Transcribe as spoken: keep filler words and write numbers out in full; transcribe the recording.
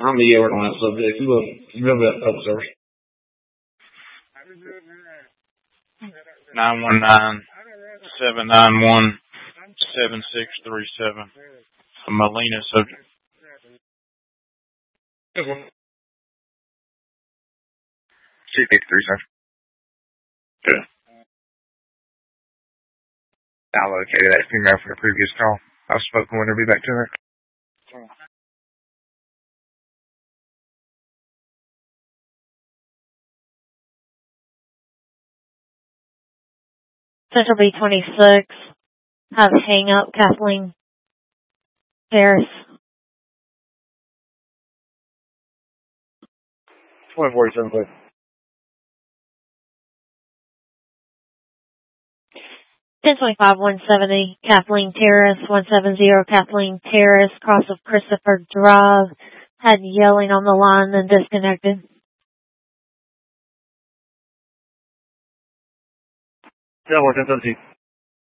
I'm the working on that subject. You look, you remember that public service. Nine one nine seven nine one seven six three seven. Molina subject. This one. two fifty-three, sir. Good. I located that female for the previous call. I've spoken with her. Be back to her. Central B twenty-six. Have hang up Kathleen Harris. twenty forty-seven, please. ten twenty-five, one seventy, Kathleen Terrace, one seventy, Kathleen Terrace, cross of Christopher Drive. Had yelling on the line and disconnected. Delaware, ten seventeen.